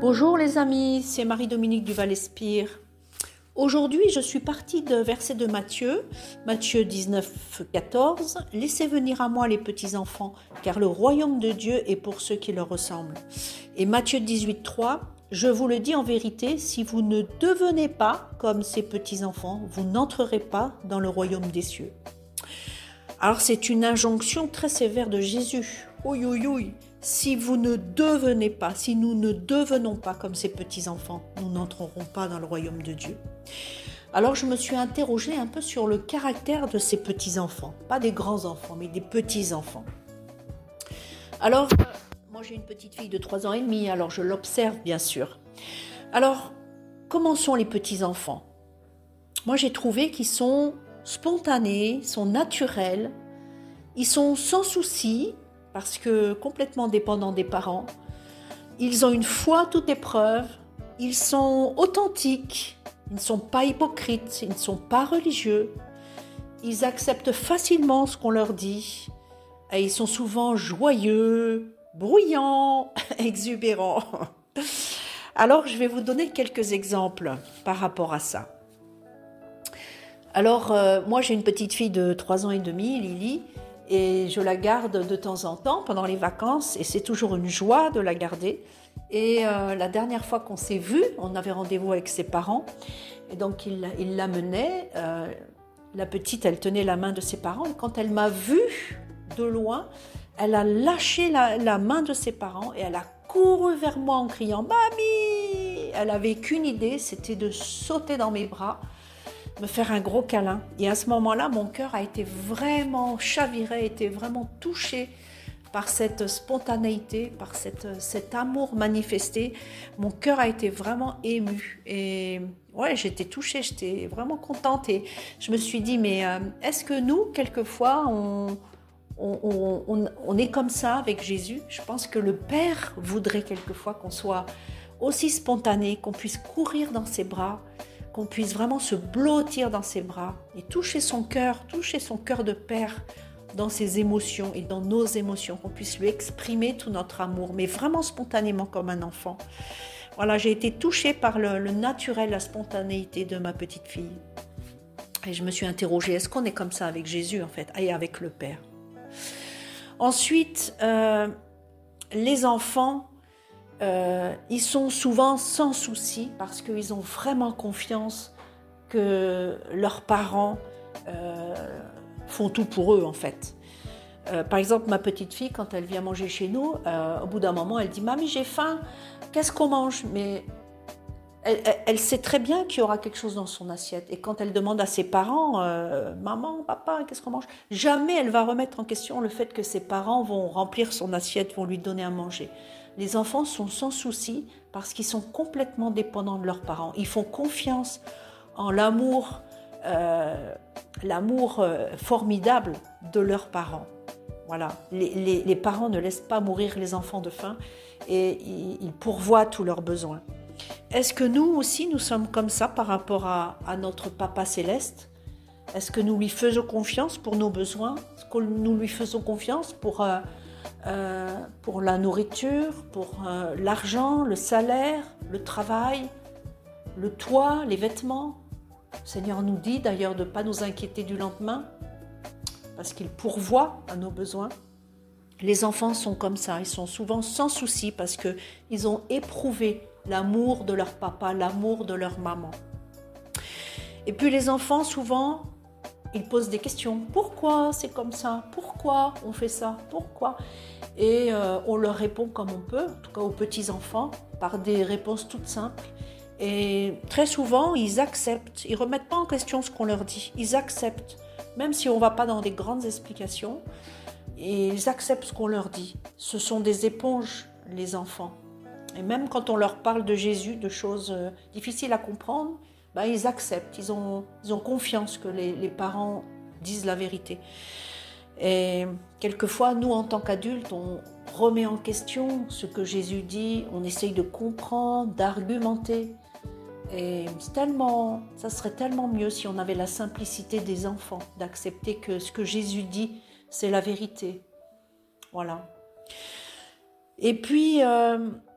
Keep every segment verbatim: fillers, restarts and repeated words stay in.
Bonjour les amis, c'est Marie-Dominique du Val-Espire. Aujourd'hui, je suis partie de verset de Matthieu, Matthieu dix-neuf, quatorze. « Laissez venir à moi les petits-enfants, car le royaume de Dieu est pour ceux qui leur ressemblent. » Et Matthieu dix-huit, trois. « Je vous le dis en vérité, si vous ne devenez pas comme ces petits-enfants, vous n'entrerez pas dans le royaume des cieux. » Alors c'est une injonction très sévère de Jésus. Oui, oui, oui. Si vous ne devenez pas, si nous ne devenons pas comme ces petits-enfants, nous n'entrerons pas dans le royaume de Dieu. Alors je me suis interrogée un peu sur le caractère de ces petits-enfants. Pas des grands-enfants, mais des petits-enfants. Alors, moi j'ai une petite fille de trois ans et demi, alors je l'observe bien sûr. Alors, comment sont les petits-enfants ? Moi j'ai trouvé qu'ils sont spontanés, sont naturels, ils sont sans souci, parce que complètement dépendants des parents. Ils ont une foi à toute épreuve, ils sont authentiques, ils ne sont pas hypocrites, ils ne sont pas religieux, ils acceptent facilement ce qu'on leur dit, et ils sont souvent joyeux, bruyants, exubérants. Alors je vais vous donner quelques exemples par rapport à ça. Alors euh, moi j'ai une petite fille de trois ans et demi, Lily, et je la garde de temps en temps pendant les vacances et c'est toujours une joie de la garder. Et euh, la dernière fois qu'on s'est vus, on avait rendez-vous avec ses parents et donc il, il l'amenait. Euh, la petite, elle tenait la main de ses parents et quand elle m'a vue de loin, elle a lâché la, la main de ses parents et elle a couru vers moi en criant « Mamie !» Elle avait qu'une idée, c'était de sauter dans mes bras, me faire un gros câlin. Et à ce moment-là, mon cœur a été vraiment chaviré, a été vraiment touché par cette spontanéité, par cette, cet amour manifesté. Mon cœur a été vraiment ému. Et ouais, j'étais touchée, j'étais vraiment contente. Et je me suis dit, mais euh, est-ce que nous, quelquefois, on, on, on, on, on est comme ça avec Jésus ? Je pense que le Père voudrait quelquefois qu'on soit aussi spontané, qu'on puisse courir dans ses bras, qu'on puisse vraiment se blottir dans ses bras et toucher son cœur, toucher son cœur de père dans ses émotions et dans nos émotions, qu'on puisse lui exprimer tout notre amour, mais vraiment spontanément comme un enfant. Voilà, j'ai été touchée par le, le naturel, la spontanéité de ma petite fille. Et je me suis interrogée, est-ce qu'on est comme ça avec Jésus en fait, et avec le Père ? Ensuite, euh, les enfants, Euh, ils sont souvent sans souci parce qu'ils ont vraiment confiance que leurs parents euh, font tout pour eux en fait. Euh, par exemple, ma petite fille, quand elle vient manger chez nous, euh, au bout d'un moment, elle dit « Mamie, j'ai faim, qu'est-ce qu'on mange ?» Mais elle, elle, elle sait très bien qu'il y aura quelque chose dans son assiette. Et quand elle demande à ses parents euh, « Maman, papa, qu'est-ce qu'on mange ?» Jamais elle va remettre en question le fait que ses parents vont remplir son assiette, vont lui donner à manger. Les enfants sont sans souci parce qu'ils sont complètement dépendants de leurs parents. Ils font confiance en l'amour, euh, l'amour euh, formidable de leurs parents. Voilà. Les, les, les parents ne laissent pas mourir les enfants de faim et ils, ils pourvoient tous leurs besoins. Est-ce que nous aussi, nous sommes comme ça par rapport à, à notre Papa Céleste ? Est-ce que nous lui faisons confiance pour nos besoins ? Est-ce que nous lui faisons confiance pour... Euh, Euh, pour la nourriture, pour euh, l'argent, le salaire, le travail, le toit, les vêtements. Le Seigneur nous dit d'ailleurs de ne pas nous inquiéter du lendemain parce qu'il pourvoit à nos besoins. Les enfants sont comme ça, ils sont souvent sans souci parce qu'ils ont éprouvé l'amour de leur papa, l'amour de leur maman. Et puis les enfants souvent, ils posent des questions. Pourquoi c'est comme ça ? Pourquoi on fait ça ? Pourquoi ? Et euh, on leur répond comme on peut, en tout cas aux petits-enfants, par des réponses toutes simples. Et très souvent, ils acceptent. Ils ne remettent pas en question ce qu'on leur dit. Ils acceptent, même si on ne va pas dans des grandes explications. Et ils acceptent ce qu'on leur dit. Ce sont des éponges, les enfants. Et même quand on leur parle de Jésus, de choses euh, difficiles à comprendre, ben, ils acceptent, ils ont, ils ont confiance que les, les parents disent la vérité. Et quelquefois, nous, en tant qu'adultes, on remet en question ce que Jésus dit, on essaye de comprendre, d'argumenter. Et c'est tellement, ça serait tellement mieux si on avait la simplicité des enfants, d'accepter que ce que Jésus dit, c'est la vérité. Voilà. Et puis, euh,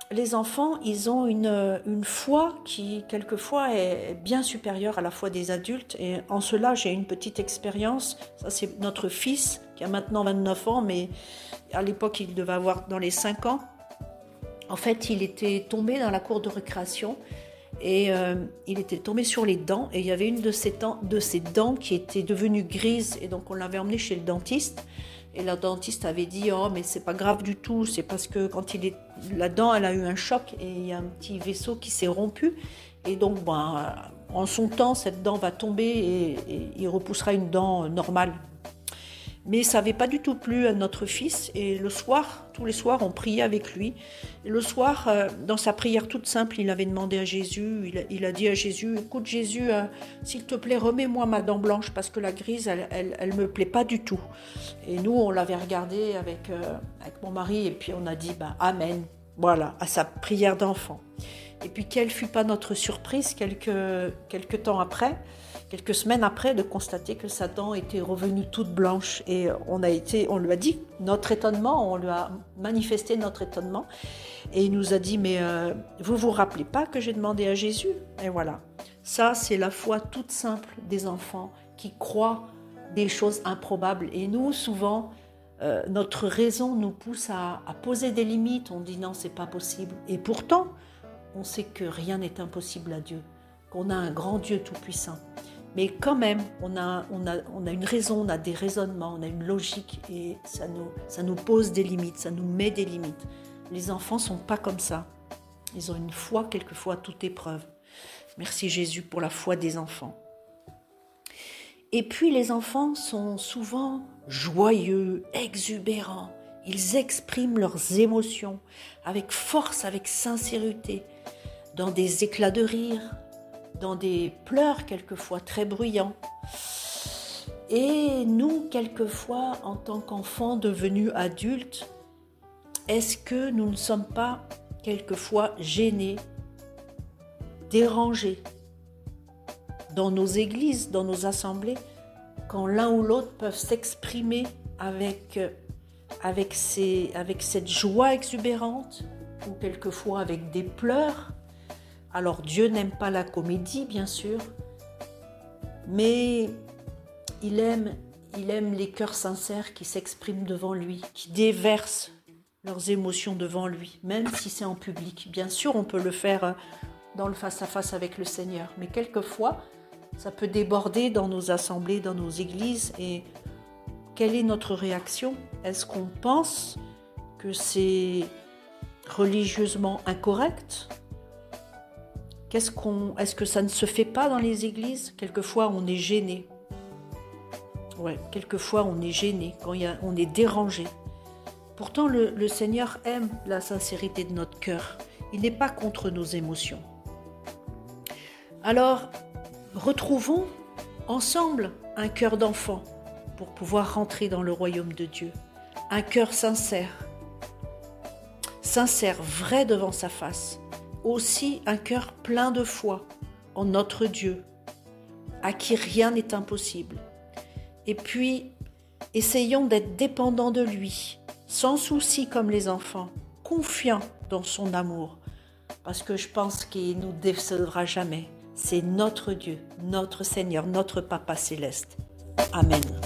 les enfants, ils ont une, une foi qui, quelquefois, est bien supérieure à la foi des adultes. Et en cela, j'ai une petite expérience. Ça, c'est notre fils, qui a maintenant vingt-neuf ans, mais à l'époque, il devait avoir dans les cinq ans. En fait, il était tombé dans la cour de récréation et euh, il était tombé sur les dents. Et il y avait une de ses, dents, de ses dents qui était devenue grise. Et donc, on l'avait emmené chez le dentiste. Et la dentiste avait dit « Oh, mais c'est pas grave du tout, c'est parce que quand il est... la dent, elle a eu un choc et il y a un petit vaisseau qui s'est rompu. Et donc, ben, en son temps, cette dent va tomber et, et il repoussera une dent normale. » Mais ça n'avait pas du tout plu à notre fils. Et le soir, tous les soirs, on priait avec lui. Et le soir, euh, dans sa prière toute simple, il avait demandé à Jésus, il a, il a dit à Jésus, « Écoute Jésus, euh, s'il te plaît, remets-moi ma dent blanche parce que la grise, elle, elle, elle me plaît pas du tout. » Et nous, on l'avait regardé avec, euh, avec mon mari et puis on a dit, ben, « Amen ». Voilà, à sa prière d'enfant. Et puis, quelle fut pas notre surprise quelques, quelques temps après, quelques semaines après, de constater que sa dent était revenue toute blanche. Et on a été, on lui a dit notre étonnement, on lui a manifesté notre étonnement. Et il nous a dit, mais euh, vous vous rappelez pas que j'ai demandé à Jésus? Et voilà. Ça, c'est la foi toute simple des enfants qui croient des choses improbables. Et nous, souvent, euh, notre raison nous pousse à, à poser des limites. On dit non, c'est pas possible. Et pourtant, on sait que rien n'est impossible à Dieu, qu'on a un grand Dieu tout-puissant. Mais quand même, on a, on, a, on a une raison, on a des raisonnements, on a une logique et ça nous, ça nous pose des limites, ça nous met des limites. Les enfants ne sont pas comme ça. Ils ont une foi quelquefois à toute épreuve. Merci Jésus pour la foi des enfants. Et puis les enfants sont souvent joyeux, exubérants. Ils expriment leurs émotions avec force, avec sincérité, dans des éclats de rire, dans des pleurs quelquefois très bruyants. Et nous, quelquefois, en tant qu'enfants devenus adultes, est-ce que nous ne sommes pas quelquefois gênés, dérangés dans nos églises, dans nos assemblées, quand l'un ou l'autre peuvent s'exprimer avec, avec, ces, avec cette joie exubérante ou quelquefois avec des pleurs? Alors Dieu n'aime pas la comédie, bien sûr, mais il aime, il aime les cœurs sincères qui s'expriment devant lui, qui déversent leurs émotions devant lui, même si c'est en public. Bien sûr, on peut le faire dans le face-à-face avec le Seigneur, mais quelquefois, ça peut déborder dans nos assemblées, dans nos églises. Et quelle est notre réaction? Est-ce qu'on pense que c'est religieusement incorrect? Qu'est-ce qu'on, est-ce que ça ne se fait pas dans les églises? Quelquefois, on est gêné. Ouais, quelquefois, on est gêné, quand il y a, on est dérangé. Pourtant, le, le Seigneur aime la sincérité de notre cœur. Il n'est pas contre nos émotions. Alors, retrouvons ensemble un cœur d'enfant pour pouvoir rentrer dans le royaume de Dieu. Un cœur sincère, sincère, vrai devant sa face. Aussi un cœur plein de foi en notre Dieu, à qui rien n'est impossible. Et puis, essayons d'être dépendants de lui, sans souci comme les enfants, confiants dans son amour, parce que je pense qu'il ne nous décevra jamais. C'est notre Dieu, notre Seigneur, notre Papa céleste. Amen.